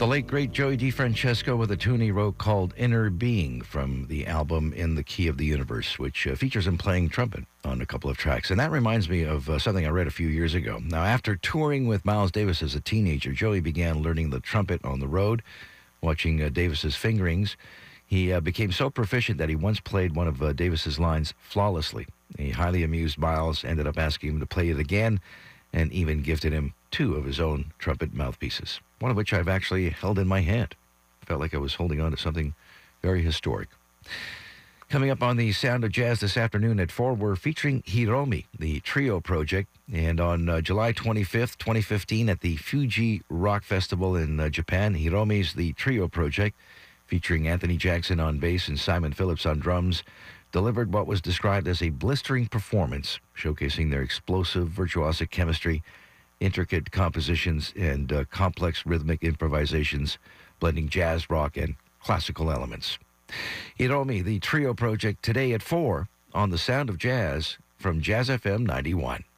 The late, great Joey DeFrancesco with a tune he wrote called Inner Being from the album In the Key of the Universe, which features him playing trumpet on a couple of tracks. And that reminds me of something I read a few years ago. Now, after touring with Miles Davis as a teenager, Joey began learning the trumpet on the road, watching Davis's fingerings. He became so proficient that he once played one of Davis's lines flawlessly. He highly amused Miles, ended up asking him to play it again, and even gifted him 2 of his own trumpet mouthpieces, one of which I've actually held in my hand. Felt like I was holding on to something very historic. Coming up on the Sound of Jazz this afternoon at 4, we're featuring Hiromi, the trio project. And on July 25th, 2015, at the Fuji Rock Festival in Japan, Hiromi's The Trio Project, featuring Anthony Jackson on bass and Simon Phillips on drums, delivered what was described as a blistering performance, showcasing their explosive, virtuosic chemistry, intricate compositions, and complex rhythmic improvisations, blending jazz, rock, and classical elements. Hiromi, the trio project, today at 4 on the Sound of Jazz from Jazz FM 91.